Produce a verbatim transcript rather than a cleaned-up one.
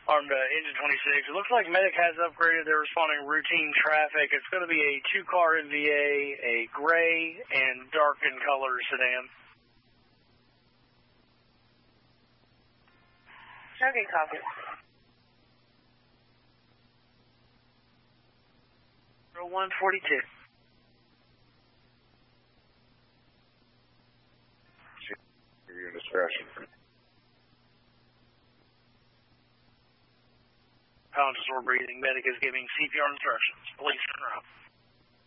on the engine twenty-six. It looks like Medic has upgraded. They're responding routine traffic. It's going to be a two-car M V A, a gray and dark in color sedan. Okay, copy. one forty-two. Give you discretion. Pound absorb breathing. Medic is giving C P R instructions. Police en route.